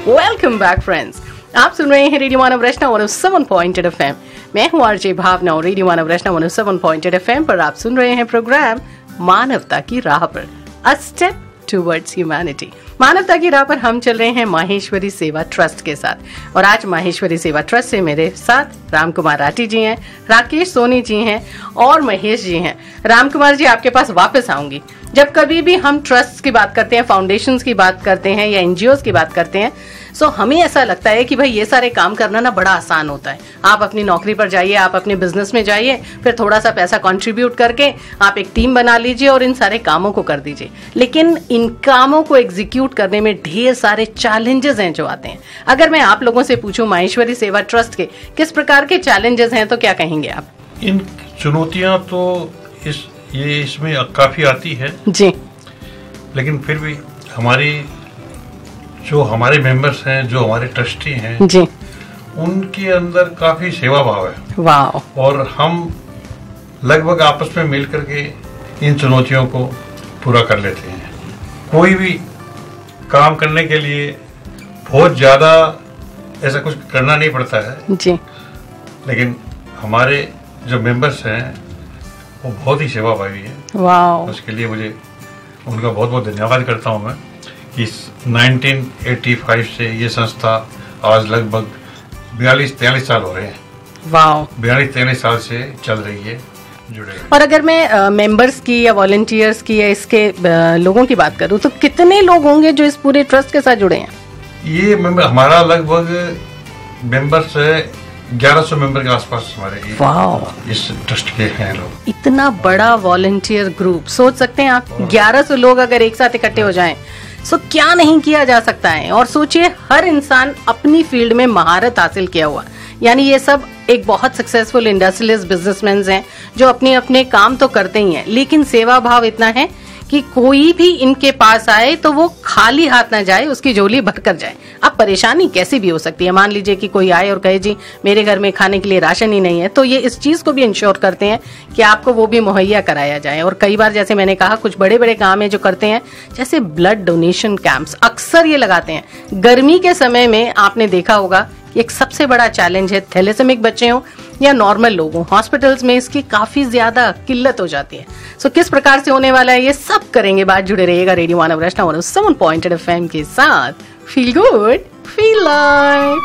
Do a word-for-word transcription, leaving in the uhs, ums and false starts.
Welcome back friends, आप सुन रहे हैं रेडियो मानव रचना one O seven point eight F M. मैं हूँ आरजे भावना और रेडियो मानव रचना one O seven point eight F M पर आप सुन रहे हैं प्रोग्राम मानवता की राह पर, अ स्टेप टुवर्ड्स ह्यूमैनिटी। मानवता की राह पर हम चल रहे हैं माहेश्वरी सेवा ट्रस्ट के साथ, और आज माहेश्वरी सेवा ट्रस्ट से मेरे साथ राम कुमार राठी जी हैं, राकेश सोनी जी हैं और महेश जी हैं। राम कुमार जी, आपके पास वापस आऊंगी। जब कभी भी हम ट्रस्ट की बात करते हैं, फाउंडेशंस की बात करते हैं या एनजीओज की बात करते हैं, सो हमें ऐसा लगता है कि भाई ये सारे काम करना ना बड़ा आसान होता है। आप अपनी नौकरी पर जाइए, आप अपने बिजनेस में जाइए, फिर थोड़ा सा पैसा कंट्रीब्यूट करके आप एक टीम बना लीजिए और इन सारे कामों को कर दीजिए। लेकिन इन कामों को एग्जीक्यूट करने में ढेर सारे चैलेंजेस हैं जो आते हैं। अगर मैं आप लोगों से पूछूं माहेश्वरी सेवा ट्रस्ट के किस प्रकार के चैलेंजेस हैं, तो क्या कहेंगे आप? इन चुनौतियां तो इस ये इसमें काफी आती है जी, लेकिन फिर भी हमारी जो हमारे मेंबर्स हैं, जो हमारे ट्रस्टी हैं जी, उनके अंदर काफी सेवा भाव है। वाह। और हम लगभग आपस में मिल करके इन चुनौतियों को पूरा कर लेते हैं। कोई भी काम करने के लिए बहुत ज्यादा ऐसा कुछ करना नहीं पड़ता है जी, लेकिन हमारे जो मेंबर्स हैं वो बहुत ही सेवाभावी है। वाह। उसके लिए मुझे उनका बहुत बहुत धन्यवाद करता हूँ मैं कि नाइनटीन एटी फाइव से ये संस्था आज लगभग बयालीस तैंतालीस साल हो रहे हैं। वाह। बयालीस तैंतालीस साल से चल रही है, जुड़े हुए। और अगर मैं मेंबर्स uh, की या वॉलंटियर्स की या इसके uh, लोगों की बात करूं तो कितने लोग होंगे जो इस पूरे ट्रस्ट के साथ जुड़े हैं? ये मेंबर हमारा लगभग मेंबर्स ग्यारह सौ मेंबर के आसपास हमारे वाह, इस ट्रस्ट के हैं लोग। इतना बड़ा वॉलंटियर ग्रुप, सोच सकते हैं आप, ग्यारह सौ लोग अगर एक साथ इकट्ठे हो जाएं सो क्या नहीं किया जा सकता है। और सोचिए, हर इंसान अपनी फील्ड में महारत हासिल किया हुआ, यानी ये सब एक बहुत सक्सेसफुल इंडस्ट्रियलिस्ट बिजनेसमैन हैं जो अपने अपने काम तो करते ही हैं, लेकिन सेवा भाव इतना है कि कोई भी इनके पास आए तो वो खाली हाथ ना जाए, उसकी झोली भर कर जाए। अब परेशानी कैसी भी हो सकती है, मान लीजिए कि कोई आए और कहे जी मेरे घर में खाने के लिए राशन ही नहीं है, तो ये इस चीज को भी इंश्योर करते हैं कि आपको वो भी मुहैया कराया जाए। और कई बार, जैसे मैंने कहा, कुछ बड़े बड़े काम है जो करते हैं, जैसे ब्लड डोनेशन कैंप्स अक्सर ये लगाते हैं। गर्मी के समय में आपने देखा होगा, एक सबसे बड़ा चैलेंज है, थैलेसेमिक बच्चे हों या नॉर्मल लोग हों, हॉस्पिटल्स में इसकी काफी ज्यादा किल्लत हो जाती है। सो किस प्रकार से होने वाला है ये सब करेंगे, बात जुड़े रहिएगा रेडियो मानव रचना one O seven point eight F M के साथ। Feel good, feel like.